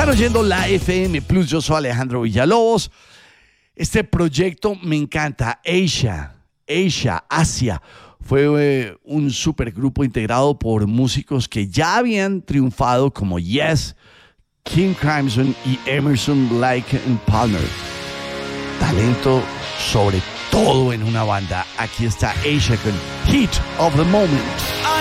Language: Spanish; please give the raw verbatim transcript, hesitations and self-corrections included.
Están oyendo la F M Plus. Yo soy Alejandro Villalobos. Este proyecto me encanta. Asia, Asia, Asia. Fue eh, un supergrupo integrado por músicos que ya habían triunfado como Yes, King Crimson y Emerson, Lake and Palmer. Talento sobre todo en una banda. Aquí está Asia con Heat of the Moment.